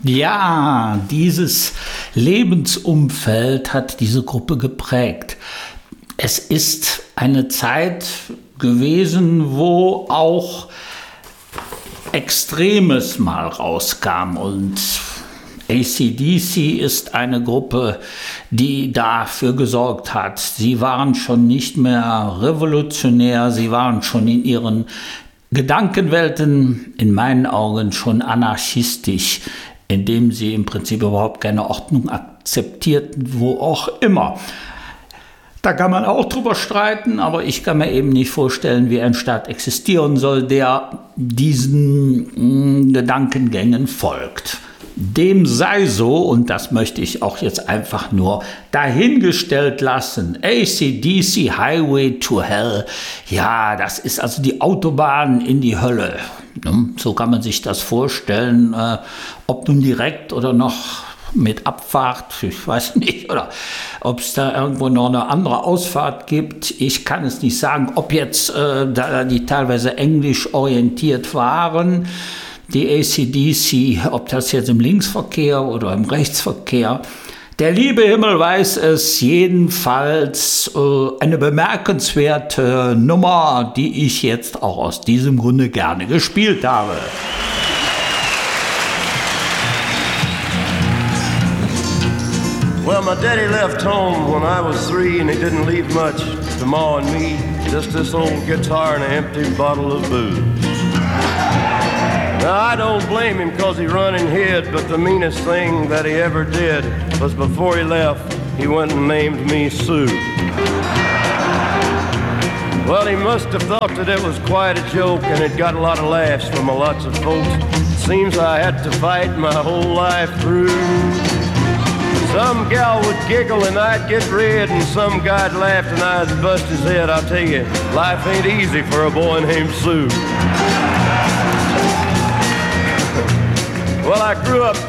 Ja, dieses Lebensumfeld hat diese Gruppe geprägt. Es ist eine Zeit gewesen, wo auch Extremes mal rauskam, und AC/DC ist eine Gruppe, die dafür gesorgt hat. Sie waren schon nicht mehr revolutionär, sie waren schon in ihren Gedankenwelten, in meinen Augen schon anarchistisch, indem sie im Prinzip überhaupt keine Ordnung akzeptierten, wo auch immer. Da kann man auch drüber streiten, aber ich kann mir eben nicht vorstellen, wie ein Staat existieren soll, der diesen Gedankengängen folgt. Dem sei so, und das möchte ich auch jetzt einfach nur dahingestellt lassen. AC/DC, Highway to Hell, ja, das ist also die Autobahn in die Hölle. So kann man sich das vorstellen, ob nun direkt oder noch mit Abfahrt, ich weiß nicht, oder ob es da irgendwo noch eine andere Ausfahrt gibt. Ich kann es nicht sagen, ob jetzt da die teilweise englisch orientiert waren, die AC/DC, ob das jetzt im Linksverkehr oder im Rechtsverkehr. Der liebe Himmel weiß es, jedenfalls eine bemerkenswerte Nummer, die ich jetzt auch aus diesem Grunde gerne gespielt habe. Well, my daddy left home when I was 3, and he didn't leave much to Ma and me, just this old guitar and an empty bottle of booze. Now, I don't blame him 'cause he run and hid, but the meanest thing that he ever did was before he left, he went and named me Sue. Well, he must have thought that it was quite a joke, and it got a lot of laughs from lots of folks. Seems I had to fight my whole life through. Some gal would giggle and I'd get red, and some guy'd laugh and I'd bust his head. I'll tell you, life ain't easy for a boy named Sue. Well, I grew up